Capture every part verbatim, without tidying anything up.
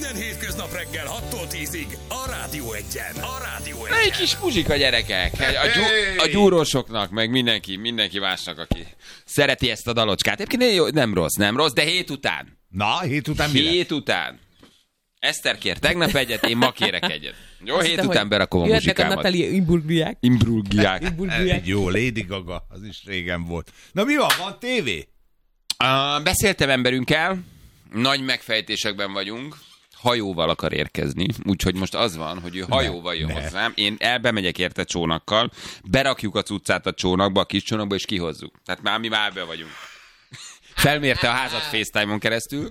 Minden hétköznap reggel hattól tízig a Rádió Egyen. A Rádió Egyen. Egy kis muzsika, gyerekek. A, gyú, a gyúrósoknak, meg mindenki, mindenki másnak, aki szereti ezt a dalocskát. Egyébként nem rossz, nem rossz, de hét után. Na, hét után mi Hét lett? után. Eszter kér tegnap egyet, én ma kérek egyet. Jó, Azt hét hittem, után berakom a jöhetnek a muzsikámat. Natali imburgiák. Imbrugják. Imburgiák. Jó, Lady Gaga, az is régen volt. Na mi van, van tévé? Uh, beszéltem emberünkkel, nagy megfejtésekben vagyunk, hajóval akar érkezni, úgyhogy most az van, hogy ő hajóval jön ne. hozzám, én elbemegyek érte csónakkal, berakjuk a cuccát a csónakba, a kis csónakba, és kihozzuk. Tehát már mi már be vagyunk. Felmérte a házat FaceTime-on keresztül,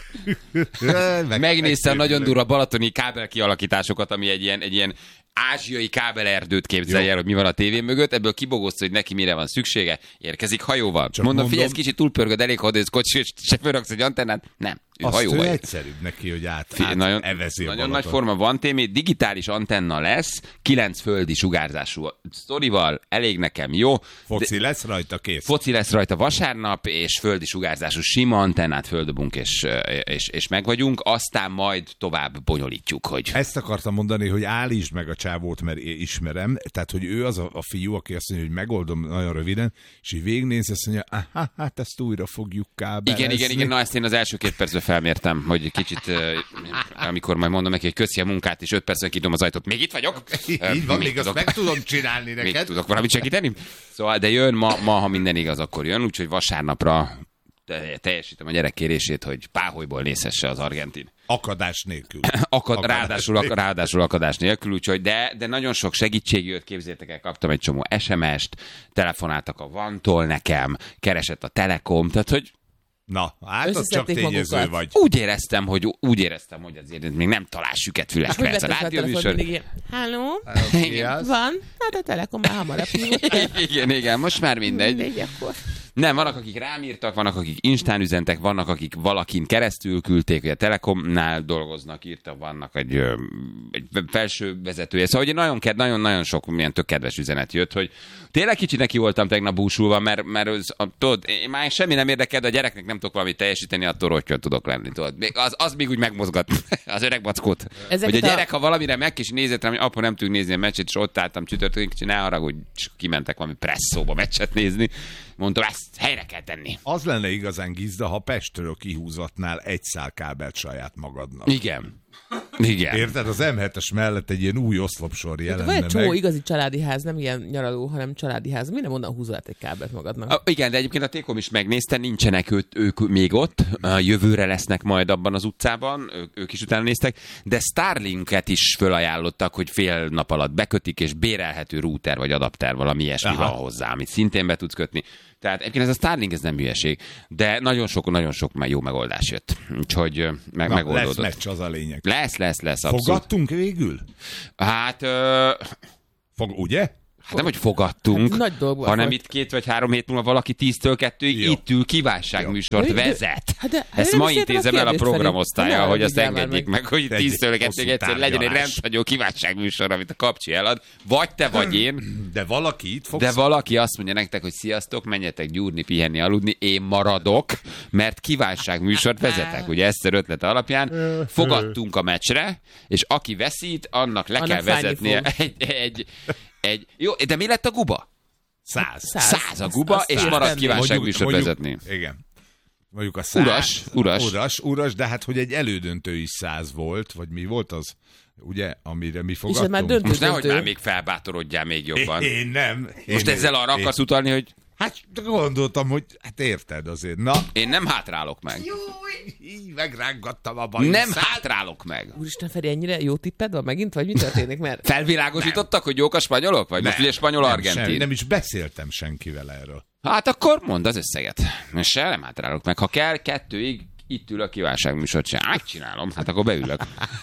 megnézte a nagyon durva balatoni kábel kialakításokat, ami egy ilyen, egy ilyen ázsiai kábelerdőt képzelje el, hogy mi van a tévé mögött, ebből kibogozta, hogy neki mire van szüksége, érkezik hajóval. Csak mondom, mondom, figyelj, ez kicsit túlpörgöd, elég, ha odész kocsi, és se fölraksz egy antennát. Nem, ő Azt hajóval ő jön. egyszerűbb neki, hogy át, Figyelj, át nagyon, evezi a nagyon nagy Balaton. forma van témé, digitális antenna lesz, kilenc földi sugárzású sztorival, elég nekem, jó. Foci lesz rajta, kész. Foci lesz rajta vasárnap, és földi sugárzású sima antennát földobunk, és, és, és megvagyunk, aztán majd tovább bonyolítjuk, hogy... Ezt akartam mondani, hogy állítsd meg a csávót, mert én ismerem, tehát, hogy ő az a, a fiú, aki azt mondja, hogy megoldom nagyon röviden, és így végignéz, azt mondja, aha, hát ezt újra fogjuk kábelezni. Igen, igen, igen, na ezt én az első két percben felmértem, hogy kicsit, amikor majd mondom neki, hogy köszi a munkát, és öt percen kidom az ajtót, még itt vagyok? Így van, még azt tudok- meg tudom csinálni Még neked. tudok valamit segíteni? Szóval, de jön ma, ma, ha minden igaz, akkor jön, úgyhogy vasárnapra te- teljesítem a gyerek kérését, hogy páholyból nézhesse az argentin. Akadás nélkül. Akad, Akadás ráadásul, nélkül. ráadásul akadás nélkül, úgyhogy de, de nagyon sok segítség jött, képzétek el, kaptam egy csomó es em est, telefonáltak a Vantól nekem, keresett a Telekom, tehát hogy Na, hát az csak Összeszedték tényező magukat. vagy. úgy éreztem, hogy úgy éreztem, hogy azért még nem talál süket És hogy fülekre ez a vettek fel a telefon rádióműsor. mindig ilyen, halló? Igen. Van? Hát a Telekom már hamarabb hívott. Igen, igen, most már mindegy. Mindegy, akkor. Nem, vannak, akik rám írtak, vannak, akik instán üzentek, vannak, akik valakin keresztül küldték, hogy a Telekomnál dolgoznak, írtak, vannak egy, ö, egy felső vezetője. Szóval hogy nagyon, ked- nagyon, nagyon sok milyen tök kedves üzenet jött, hogy tényleg kicsit neki voltam tegnap búsulva, mert, mert az, a, tudod, én már semmi nem érdekel, de a gyereknek nem tudok valamit teljesíteni, attól rottyan tudok lenni. Tudod. Még Az, az még úgy megmozgat az öreg mackót. Ezeket Hogy a a- gyerek, ha valamire meg és nézett rám, hogy apa nem tudjuk nézni a meccset, és ott álltam csütörtökön, kicsit ne haragudj, és kimentek valami presszóba meccset nézni. Mondtam, ezt helyre kell tenni. Az lenne igazán gizda, ha Pestről kihúzatnál egy szál kábelt saját magadnak. Igen. Igen. Érted? Az em hetes mellett egy ilyen új oszlopsor Van jelenne egy csomó meg. igazi családi ház, nem ilyen nyaraló, hanem családi ház. Minden onnan húzol át egy kábelt magadnak. A, igen, de egyébként a Tékom is megnézte, nincsenek őt, ők még ott, a jövőre lesznek majd abban az utcában, ők, ők is utána néztek, de Starlinket is fölajánlottak, hogy fél nap alatt bekötik, és bérelhető router vagy adapter, valami ilyesmi Aha. van hozzá, amit szintén be tudsz kötni. Tehát egyébként ez a Starlink, ez nem hülyeség, de nagyon sok, nagyon sok már jó megoldás jött. Úgyhogy ö, meg, Na, lesz megoldódott. meccs, az a lényeg. Lesz, lesz, lesz, abszolút. Fogadtunk végül? Hát... Ö, Fog, ugye? Hát nem, hogy fogadtunk, Hát nagy dolgból hanem volt. itt két vagy három hét múlva valaki tíztől kettőig Jó. itt ül, kívánságműsort Jó. vezet. Hát de- Ezt nem ma is értem a intézem el a kérdést, Feri. programosztálya, Na, hogy azt vigyál már engedjék meg. meg, hogy Egy tíztől hosszú kettőig egyszer legyen egy tárgyalás. rendhagyó kívánságműsor, amit a Kapcsi elad. Vagy te, vagy én, De valaki itt fogsz... de valaki azt mondja nektek, hogy sziasztok, menjetek gyúrni, pihenni, aludni, én maradok, mert kívánságműsort vezetek. Ugye Eszter ötlete alapján fogadtunk a meccsre, és aki veszít, annak le Annak kell fájni vezetnie fog. egy, egy, egy... Jó, de mi lett a guba? Száz. Száz. Száz a guba, Azt- és azt marad tenni. kívánságműsort vezetni. Igen. Mondjuk a száz. Uras, uras. Uras, uras, de hát, hogy egy elődöntő is száz volt, vagy mi volt az, ugye, amire mi ez fogadtunk? már döntő. Most nehogy döntő. már még felbátorodjál még jobban. Én nem. Most én, ezzel arra én, akarsz utalni, hogy Hát gondoltam, hogy hát érted azért. Na, én nem hátrálok meg. így megrángattam a bajszát. Nem hátrálok meg. Úristen, Feri, ennyire jó tipped van megint, vagy mi történik? Mert Felvilágosítottak, hogy jók a spanyolok? Vagy most ugye nem, spanyol-argentin? sem, nem is beszéltem senkivel erről. Hát akkor mondd az összeget. És se nem hátrálok meg. Ha kell, kettőig itt ül a kívánságműsort, sem megcsinálom, hát akkor beülök.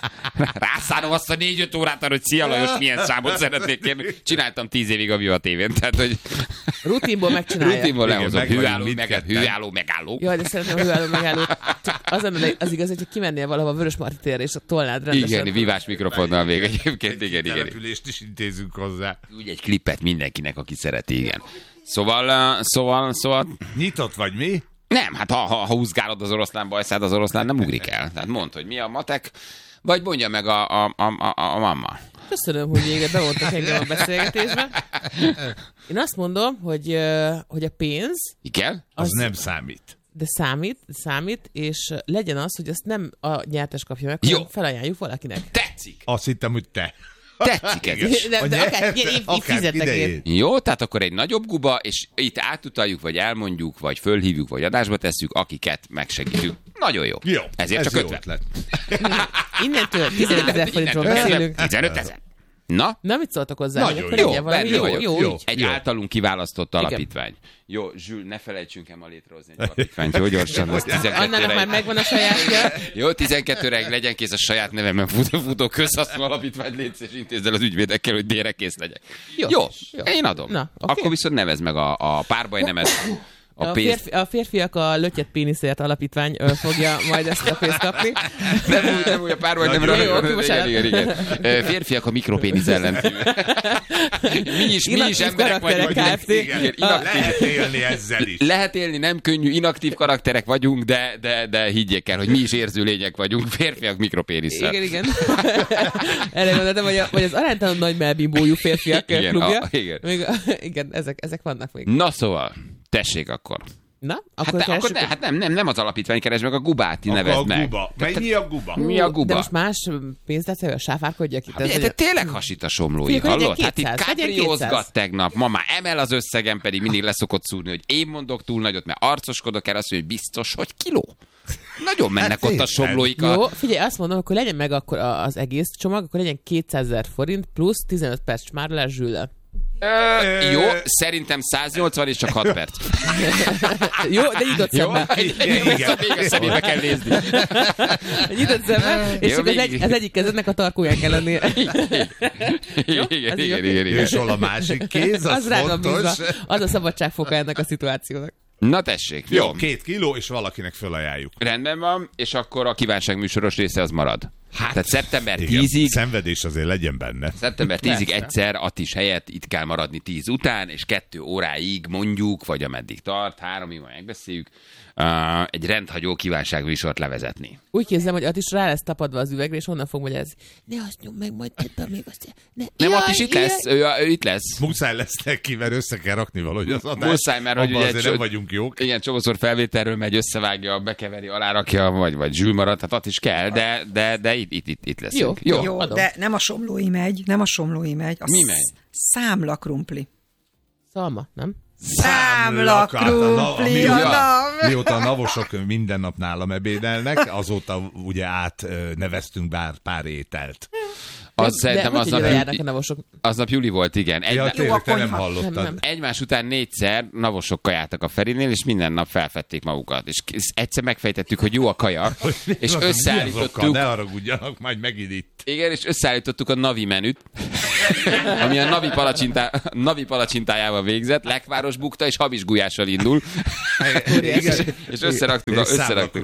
Rászánom azt a négy-öt órát arra, hogy szia Lajos, milyen számot szeretnék kérni. Csináltam tíz évig a Viva tévén, tehát hogy rutinból megcsinálja. rutinból Igen, lehozom. meg vagyunk Hűálló, meg, mindketten. hűálló, megálló. Jaj, de szeretném a hőálló megálló. Csak az, lenne az igaz, hogy kimennél valahova Vörösmarty térre, és a tolnád rendesen. Igen, vívás mikrofonnal még egyébként, igen, igen. Települést is intézünk hozzá. Úgy egy klipet mindenkinek, aki szereti, igen. Szóval, uh, szóval, szóval, Nyitott vagy mi? Nem, hát ha, ha, ha húzgálod az oroszlán bajszát, az oroszlán nem ugrik el. Tehát mondd, hogy mi a matek, vagy mondja meg a, a, a, a, a mamma. Köszönöm, hogy végre bevontak engem a beszélgetésbe. Én azt mondom, hogy, hogy a pénz... Igen? Az, az nem számít. De számít, számít, és legyen az, hogy azt nem a nyertes kapja meg, hanem felajánljuk valakinek. Tetszik! Azt hittem, hogy te. Tetszik ez is. De, de akár, így, így fizetnek én. Jó, tehát akkor egy nagyobb guba, és itt átutaljuk, vagy elmondjuk, vagy fölhívjuk, vagy adásba tesszük, akiket megsegítünk. Nagyon jó. Jó, ezért ez csak jó ötlet. Innentől tizenöt ezer forintról beszélünk. tizenöt ezer. Na? Na, mit szóltak hozzá? Nagyon hogy jó, jó, valami jó, jó, jó, jó. Egy jó. általunk kiválasztott alapítvány. Jó, Zsül, ne felejtsünk el ma létrehozni egy alapítványt. Jó, gyorsan, az Annának már megvan a sajátja. Jó, tizenkettőre legyen kész a saját nevemben futó, futó közhasznú alapítvány, létsz és intézd el az ügyvédekkel, hogy délre kész legyek. Jó, jó, jó. Én adom. Na, okay. Akkor viszont nevezd meg a, a párbaj nemet. A, a, pénz... férfi, a férfiak a lötyet péniszért alapítvány ö, fogja majd ezt a pénzt kapni. Nem úgy, nem úgy, a párbaj nem rá. Igen, igen, igen. Férfiak a mikropénisz ellen. Mi is, mi is emberek vagyunk. Igen, lehet élni ezzel is. Lehet élni, nem könnyű, inaktív karakterek vagyunk, de, de, de higgyék el, hogy mi is érző lények vagyunk. Férfiak mikropénisszel. Igen, igen. Erre gondoltam, hogy, a, vagy az aránytalan nagy melbimbójú férfiak igen, klubja. A, igen, még, igen ezek, ezek vannak még. Na szóval. Tessék akkor. Na, akkor, hát, akkor ne, hát nem, nem, nem az alapítvány keresd meg, a gubát nevezd meg. A guba. Mely, mi a guba? Mi a guba? De most más pénzt lesz, hogy a sáfárkodjak itt. Hát, de tényleg hasít a somlói, hallod? Hát itt kápriózgat tegnap, ma már emel az összegen, pedig mindig leszokott szúrni, hogy én mondok túl nagyot, mert arcoskodok el, azt mondja, hogy biztos, hogy kiló. Nagyon mennek hát ott a somlóik. Jó, figyelj, azt mondom, akkor legyen meg akkor az egész csomag, akkor legyen kétszázezer forint plusz tizenöt perc smárolás Zsüllel. Ö, jó, szerintem száznyolcvan és csak hat perc. Jó, de nyitott szemmel. Még a szemébe kell nézni. Nyitott szemmel, és csak az, egy, az egyik kezednek a tarkóján kell lennie. Igen, igen, igen. És hol a másik kéz, az, az fontos. Az a szabadságfoka ennek a szituációnak. Na tessék. Jó, jó, két kiló, és valakinek felajánljuk. Rendben van, és akkor a kívánságműsoros része az marad. Hát, tehát szeptember tízig... Szenvedés azért legyen benne. Szeptember tízig egyszer Attis helyett itt kell maradni tíz után, és kettő óráig mondjuk, vagy ameddig tart, háromig majd megbeszéljük, uh, egy rendhagyó kívánságműsort levezetni. Úgy képzelem, hogy Attis rá lesz tapadva az üvegre, és onnan fog magyarázni. Ne azt nyom meg, majd tedd még azt. Ne. Nem, Attis itt lesz, ő, ő itt lesz. Muszáj lesz neki, mert össze kell rakni valahogy az adást. Muszáj, mert hogy ugye azért nem vagyunk jók. Igen, csomószor felvételről megy, összevágja, bekeveri, alárakja, vagy, vagy Zsül marad, tehát Attis kell, de, de, de itt, itt, itt, itt lesz. Jó, jó, jó de nem a somlói megy, nem a somlói megy. A Mi megy? Számla krumpli. Szalma, nem? Számla krumpli a nav. Mióta a navosok minden nap nálam ebédelnek, azóta ugye átneveztünk bár pár ételt. Az szerintem aznap, aznap Juli volt, igen. Egy, ja, tényleg, te nem hallottad. Nem, nem. Egymás után négyszer navosok kajáltak a Ferinél, és minden nap felfedték magukat. És egyszer megfejtettük, hogy jó a kaja, és összeállítottuk... Ne haragudjanak, majd megint itt. Igen, és összeállítottuk a Navi menüt, ami a Navi, palacsintá, Navi palacsintájával végzett, lekváros bukta és hamis gulyással indul. és, és összeraktuk a... Összeraktuk.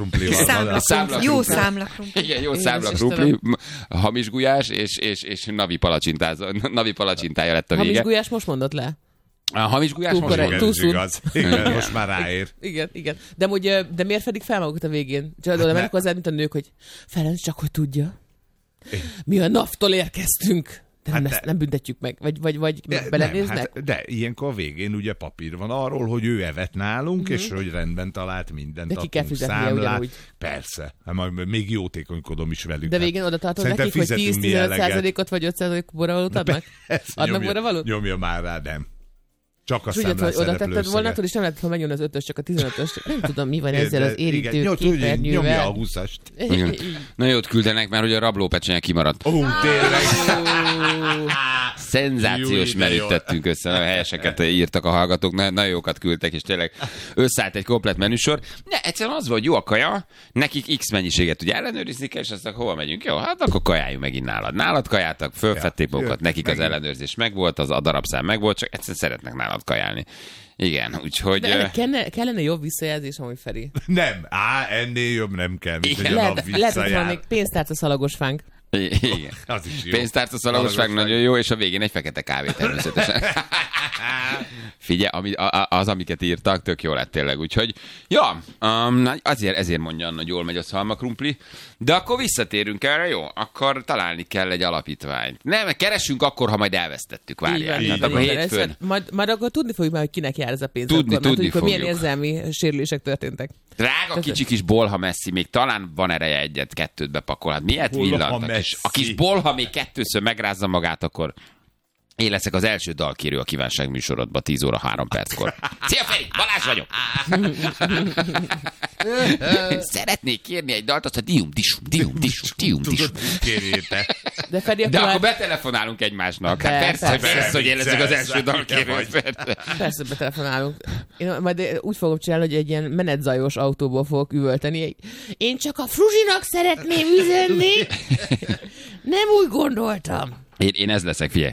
Jó számla krumpli. Igen, jó számla krumpli, hamis gulyás, és, és, és Navi Navi palacsintája lett a vége. Hamis gulyás most mondott le. A hamis gulyás most mondott le. Igaz. Igen, most már ráér. Igen, igen. De, amúgy, de miért fedik fel magukat a végén? Csak oda mennek hozzá, mint a nők, hogy Ferenc, csak hogy tudja. Mi a naftól érkeztünk. De hát nem, de, nem büntetjük meg, vagy, vagy, vagy belenéznek? Hát, de ilyenkor a végén ugye papír van arról, hogy ő evett nálunk, mm-hmm. és hogy rendben talált mindent. De ki kell fizetnie ugyanúgy. Persze, hát majd még jótékonykodom is velük. De végén oda tartod nekik, hogy tíz-tizenöt százalékot vagy öt százalék borravalót adnak? Adnak borravalót? Nyomja már rá, nem. Csak a számlás hogy oda tetted volna, és nem lehet, ha megjön az ötös, csak a tizenötös. Nem tudom, mi van ezzel az érintő képernyővel. Nyomja a húszast. Na jót küldenek már, hogy a rablópecsenye kimaradt. Ó, tényleg. Szenzációs menüt tettünk össze, nagyon helyeseket írtak a hallgatók, nagyon jókat küldtek, és tényleg összeállt egy komplet menüsor. Ne, egyszerűen az volt, jó a kaja, nekik X mennyiséget ugye ellenőrizni kell, és aztán hova megyünk? Jó, hát akkor kajáljunk megint nálad. Nálad kajáltak, fölfették magukat, nekik az ellenőrzés megvolt, az a darabszám megvolt, csak egyszerűen szeretnek nálad kajálni. Igen, úgyhogy... De ennek kellene, kellene jobb visszajelzés, amúgy Feri. Nem, á, ennél jobb nem kell, mint hogy a nap visszajár. Lehet, hogy van még pénztárca szalagos fánk. Igen. Az is jó. Pénztárca szalagosság nagyon jó, és a végén egy fekete kávé természetesen. Figyelj, ami, az, amiket írtak, tök jó lett tényleg, úgyhogy, ja, um, azért, ezért mondja Anna, hogy jól megy a szalmakrumpli, de akkor visszatérünk erre, jó? Akkor találni kell egy alapítványt. Nem, keresünk akkor, ha majd elvesztettük, várjál. Így van, akkor hétfőn. Majd, majd akkor tudni fogjuk már, hogy kinek jár ez a pénz. Tudni, akkor, tudni tudjuk, fogjuk. Milyen érzelmi sérülések történtek. Drága kicsi kis bolha messzi, még talán van ereje egyet, kettőt bepakol. Hát miért villant? A kis, a kis bolha még kettőször megrázza magát, akkor én leszek az első dalkérő a kívánság műsorodban tíz óra három perckor. Szia Feri, Balázs vagyok! Szeretnék kérni egy dalt, azt a dium, disum, dium, disum, dium, disum. De, Feri, De akkor akkor betelefonálunk egymásnak. Hát persze, persze, persze, hogy én leszek az első dalkérő. Persze, betelefonálunk. Én majd úgy fogom csinálni, hogy egy ilyen menetzajos autóból fogok üvölteni. Én csak a Fruzsinak szeretném üzenni. Nem úgy gondoltam. Én, én ez leszek, figyelj.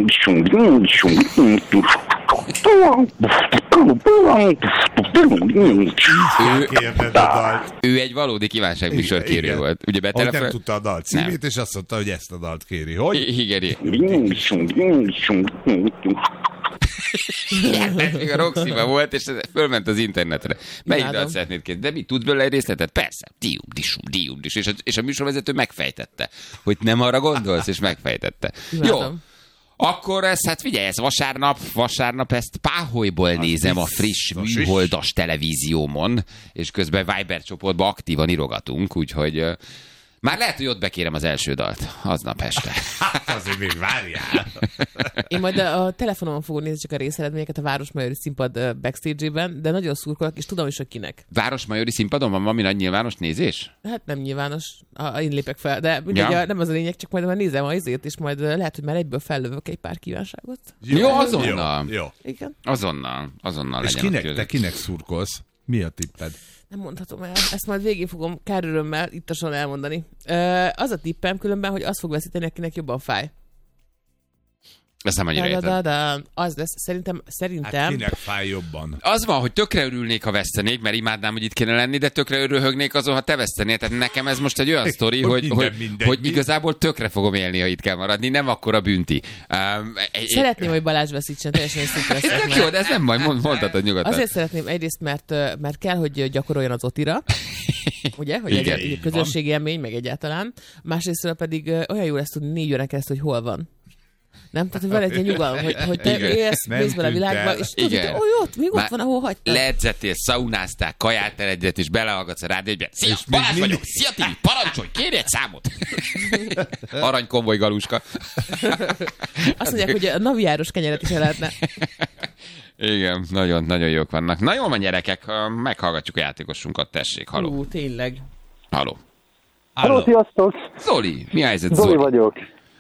Ő, ő egy valódi kívánságműsorkérő Igen. volt. Ugye betelefon... Ahogy nem tudta a dal címét, Nem. és azt mondta, hogy ezt a dalt kéri. Hogy? Igen, igen. Még a Roxy-ban volt, és fölment az internetre. Melyik Imádom. dalt szeretnéd kérni? De mi, tudsz belőle egy részletet? Persze. Dium, disum, dium, dis. És a, és a műsorvezető megfejtette, hogy nem arra gondolsz, és megfejtette. Jó. Imádom. Akkor ez, hát figyelj, ez vasárnap, vasárnap ezt Páholyból nézem a friss biztos is. műholdas televíziómon, és közben Viber csoportban aktívan írogatunk, úgyhogy uh, már lehet, hogy ott bekérem az első dalt, aznap este. Hát azért még várjál. Én majd a, a telefonomon fogom nézni csak a részeredményeket a Városmajori színpad ö, backstage-ében, de nagyon szurkolok, és tudom is, hogy kinek. Városmajori színpadon van valami nagy nyilvános nézés? Hát nem nyilvános, ha én lépek fel, de mindegy, Ja. ja. nem az a lényeg, csak majd már nézem az izét, és majd ö, lehet, hogy már egyből fellövök egy pár kívánságot. Jó, azonnal. Jó, jó. Igen. Azonnal, azonnal És legyen. kinek, ott te kinek szurkolsz? Mi a tipped? Nem mondhatom el. Ezt majd végén fogom kár örömmel ittasan elmondani. Ö, az a tippem különben, hogy az fog veszíteni, akinek jobban fáj. Ezt nem annyira értem. Da-da-da. Az lesz. Szerintem, szerintem... Hát kinek fáj jobban? Az van, hogy tökre örülnék, ha vesztenék, mert imádnám, hogy itt kéne lenni, de tökre örülhögnék azon, ha te vesztenél. Tehát nekem ez most egy olyan sztori, Hogy hogy, minden hogy, mindegy, hogy mi? igazából tökre fogom élni, ha itt kell maradni, nem akkora bünti. Um, egy, Szeretném, hogy Balázs veszítsen, teljesen szinte ez leszek. tök jó, de ez nem baj, mond, mondhatod nyugodtan. Azért szeretném egyrészt, mert, mert kell, hogy gyakoroljon az otira, ugye, hogy Igen, egy, így egy közösségi élmény, meg egyáltalán. Másrésztről pedig ö, olyan jó lesz tudni négy órán keresztül, hogy hol van. Nem? Tehát, hogy van egy ilyen nyugalom, hogy, hogy te Igen. élsz, Nem mész bele a tűnt világba, el. és tudod, Igen. hogy ó, ott, mi ott Már van, ahol hagytad. Leedzettél, szaunáztál, kaját eredjet, és belehallgatsz a rádióba. Szia, És még Balázs mindig- vagyok, szia Tibi, parancsolj, kérj egy számot. Aranykonvoj galuska. Azt mondják, hogy a navijáros kenyeret is el lehetne. Igen, nagyon, nagyon jók vannak. Na jól van, gyerekek, meghallgatjuk a játékosunkat, tessék, haló. Ú, tényleg. Haló. Halló, sziasztok! Zoli, mi a helyzet, Zoli Zoli? vagyok.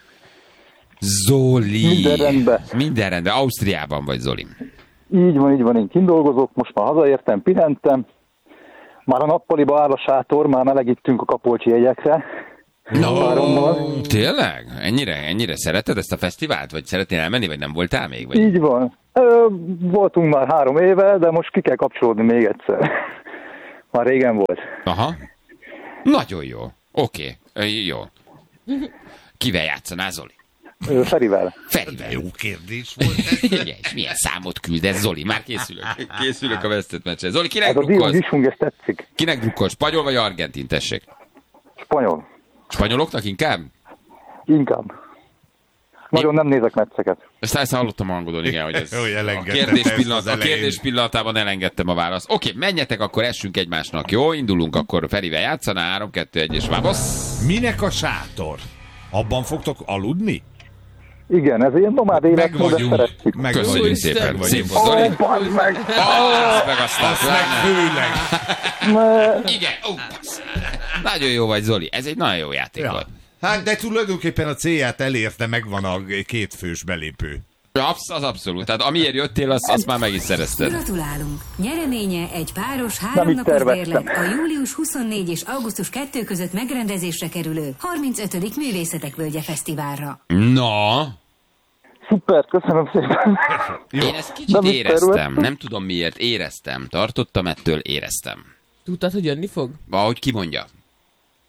Zoli. Minden rendben. Minden rendben. Ausztriában vagy, Zoli. Így van, így van, én kindolgozok, most már hazaértem, pihentem. Már a nappaliba áll a sátor, már melegítünk a kapolcsi jegyekre. No. Tényleg? Ennyire, ennyire szereted ezt a fesztivált? Vagy szeretnél elmenni, vagy nem voltál még? Vagy? Így van. Ö, voltunk már három éve, de most ki kell kapcsolódni még egyszer. Már régen volt. Aha. Nagyon jó. Oké, okay. Jó. Kivel játszanál, Zoli? Ö, Ferivel. Ferivel. Jó kérdés volt ez. Igen, és milyen számot küldesz, Zoli? Már készülök. Készülök a vesztett meccsre. Zoli, kinek Ez a Dion drukkolsz? Disung, ez tetszik. Kinek drukkol? Spanyol vagy argentin, tessék? Spanyol. Spanyoloknak inkább? Inkább. Nagyon nem nézek meccseket. Ezt, ezt hallottam a hangodon, igen, hogy ez Hogy a elengedted kérdés, ezt pillanat, az a elején. kérdés pillanatában elengedtem a választ. Oké, menjetek, akkor essünk egymásnak, jó? Indulunk akkor Ferivel játszana, három, kettő, egy és vámosz. Minek a sátor? Abban fogtok aludni? Igen, ez ilyen nomád Meg életmód, de vagyunk. szeretjük. Meg Köszönjük vagyunk. szépen. Meg Szép vagyunk. volt, Zoli. Ó, bazd meg! Azt meg aztán. Azt meg főleg. Ne- Igen, ó, passz. Nagyon jó vagy, Zoli. Ez egy nagyon jó játék Ja. volt. Hát de tulajdonképpen a célját elérte, megvan a kétfős belépő. Absz, az abszolút. Tehát amiért jöttél, azt, azt már meg is szerezted. Gratulálunk! Nyereménye egy páros Nem három így napos terveztem. bérlet a július huszonnégy és augusztus kettő között megrendezésre kerülő harmincötödik Művészetek Völgye Fesztiválra. Na, Szuper, köszönöm szépen. én ezt kicsit Nem is éreztem. terveztem. Nem tudom miért, éreztem. Tartottam ettől, éreztem. Tudtad, hogy jönni fog? Ahogy ki mondja.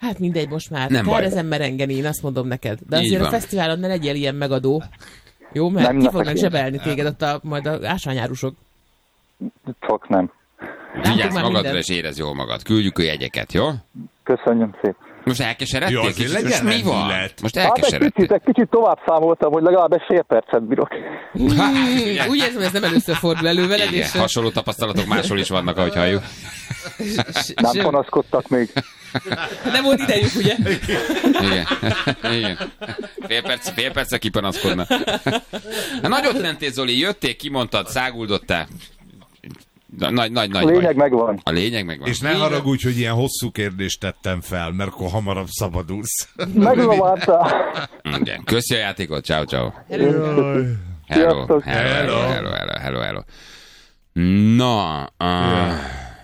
Hát mindegy, most már. Nem Kár baj. ezen merengeni, én azt mondom neked. De Így azért van. a fesztiválon ne legyél ilyen megadó. Jó, mert Nem, ki nem, fognak nem. zsebelni téged ott a, majd a ásványárusok. Csak nem. Vigyázz már magadra, mindent. és érezd jól magad. Küldjük a jegyeket, jó? Köszönjük szépen. Most elkeseredtél? Jó, azért Kicsit? legyen Most mi van? lendület. Most Hát egy elkeseredtél. picit, egy kicsit tovább számoltam, hogy legalább egy fél percet bírok. Hmm, úgy érzem, ez nem először fordul elő veled, Igen, és... hasonló tapasztalatok máshol is vannak, ahogy halljuk. Nem panaszkodtak még. Nem volt idejük, ugye? Igen. Igen. Fél perc, fél perccel kipanaszkodna. Na, nagyot mentél, Zoli, jöttél, kimondtad, száguldottál. Nagy, nagy, nagy A lényeg baj. megvan. A lényeg megvan. És ne haragudj, hogy ilyen hosszú kérdést tettem fel, mert akkor hamarabb szabadulsz. Megzavártál. Igen. Köszi a játékot, ciao, ciao. Hello. Hello, Sziasztok. hello, hello, hello, hello, hello. Na, uh...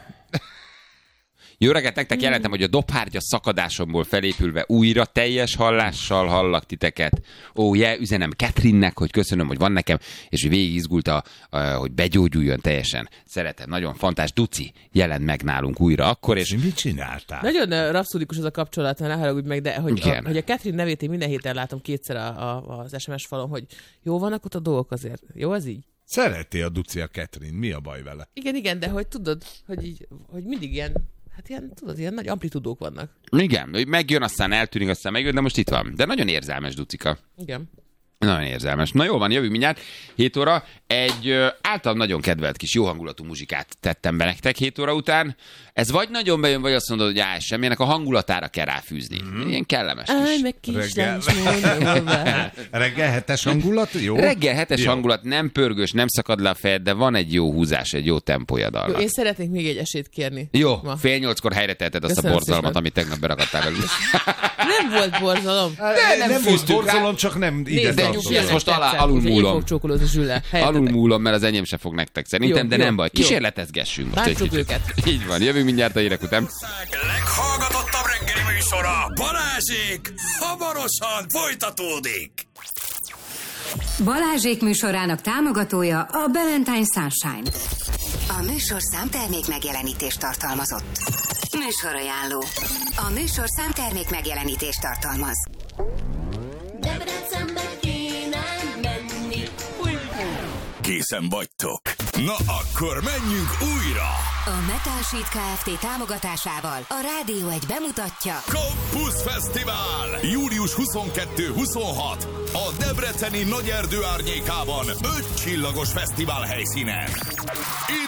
jó reggelt nektek, jelentem, hogy a dobhártya szakadásomból felépülve újra teljes hallással hallak titeket. Ó, je, üzenem Katrinnek, hogy köszönöm, hogy van nekem, és hogy végig izgulta, hogy begyógyuljon teljesen. Szeretem, nagyon fantás. Duci jelent meg nálunk újra akkor, és... És mit csináltál? Nagyon uh, rapszódikus az a kapcsolat, ne haragudj meg, de hogy Igen. a, hogy a Catherine nevét én minden héten látom kétszer a, a, az es em es falon, hogy jó vannak ott a dolgok azért. Jó az így? Szereti a Duci a Catherine, mi a baj vele? Igen, igen, de hogy tudod, hogy, így, hogy mindig ilyen, hát ilyen, tudod, ilyen nagy amplitudók vannak. Igen, hogy megjön, aztán eltűnik, aztán megjön, de most itt van. De nagyon érzelmes Ducika. Igen. Nagyon érzelmes. Na jó van, jövünk mindjárt. hét óra. Egy ö, általam nagyon kedvelt kis jó hangulatú muzsikát tettem be nektek hét óra után. Ez vagy nagyon bejön, vagy azt mondod, hogy áll sem, ennek a hangulatára kell ráfűzni. Mm. Ilyen kellemes Állj kis. meg kis Reggel. láncsmódolva. Reggel hetes hangulat, jó? Reggel hetes Jó. hangulat, nem pörgős, nem szakad le a fejed, de van egy jó húzás, egy jó tempója Jó, dalnak. én szeretnék még egy esélyt kérni. Jó, Ma. fél nyolckor helyre teheted azt Köszönöm a borzalmat, szépen. amit tegnap berakadtál velük. Nem volt borzalom. De nem, nem volt fűztük rá. borzalom, csak nem ide Nézd, de nyugi, tartozott. ez most alá- tetszett, alul úgyhogy múlom. Én fog csókolózni Zsülle. Alul múlom, mert az enyém se fog nektek szerintem, Jó, de jó, nem baj. jó. Kísérletezgessünk most egy Bántsuk kicsit. őket. Így van, jövünk mindjárt a hírek után. Leghallgatottabb reggeli műsora Balázsék hamarosan folytatódik. Balázsék műsorának támogatója a Valentine Sunshine. A műsorszám termék megjelenítést tartalmazott. Műsorajánló. A műsorszám termék megjelenítést tartalmaz. Debrecenbe kéne menni. Készen vagytok. Na akkor menjünk újra. A Metal Sheet Kft. Támogatásával a Rádió egy bemutatja Campus Fesztivál! július huszonkettő-huszonhat a Debreceni Nagyerdő árnyékában öt csillagos fesztivál helyszínen.